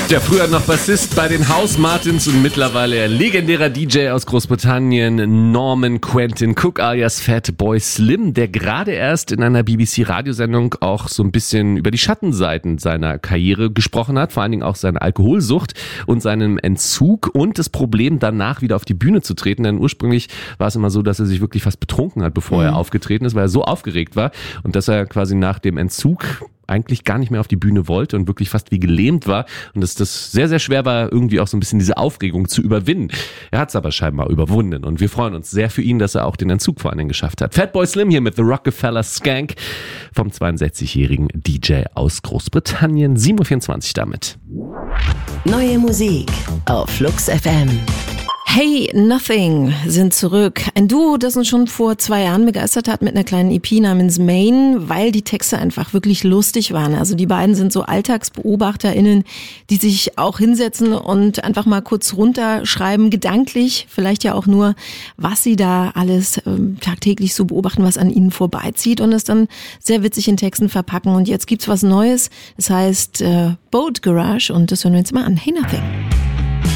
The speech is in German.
Der früher noch Bassist bei den House Martins und mittlerweile legendärer DJ aus Großbritannien, Norman Quentin Cook alias Fatboy Slim, der gerade erst in einer BBC-Radiosendung auch so ein bisschen über die Schattenseiten seiner Karriere gesprochen hat, vor allen Dingen auch seine Alkoholsucht und seinen Entzug und das Problem, danach wieder auf die Bühne zu treten, denn ursprünglich war es immer so, dass er sich wirklich fast betrunken hat, bevor er aufgetreten ist, weil er so aufgeregt war und dass er quasi nach dem Entzug eigentlich gar nicht mehr auf die Bühne wollte und wirklich fast wie gelähmt war und dass das sehr, sehr schwer war, irgendwie auch so ein bisschen diese Aufregung zu überwinden. Er hat es aber scheinbar überwunden und wir freuen uns sehr für ihn, dass er auch den Entzug vor allen Dingen geschafft hat. Fatboy Slim hier mit The Rockefeller Skank vom 62-jährigen DJ aus Großbritannien. 7.24 Uhr damit. Neue Musik auf Flux FM. Hey Nothing sind zurück. Ein Duo, das uns schon vor 2 Jahren begeistert hat mit einer kleinen EP namens Main, weil die Texte einfach wirklich lustig waren. Also die beiden sind so AlltagsbeobachterInnen, die sich auch hinsetzen und einfach mal kurz runterschreiben, gedanklich, vielleicht ja auch nur, was sie da alles tagtäglich so beobachten, was an ihnen vorbeizieht und es dann sehr witzig in Texten verpacken. Und jetzt gibt's was Neues, das heißt Boat Garage und das hören wir uns mal an. Hey Nothing.